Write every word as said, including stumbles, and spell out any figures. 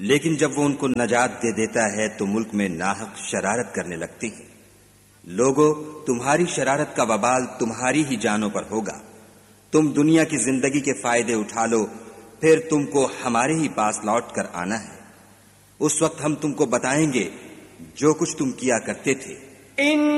लेकिन जब वो उनको नजात दे देता है तो मुल्क में नाहक शरारत करने लगती है। लोगों, तुम्हारी शरारत का वबाल तुम्हारी ही जानों पर होगा। तुम दुनिया की जिंदगी के फायदे उठा लो, फिर तुमको हमारे ही पास लौट कर आना है। उस वक्त हम तुमको बताएंगे जो कुछ तुम किया करते थे।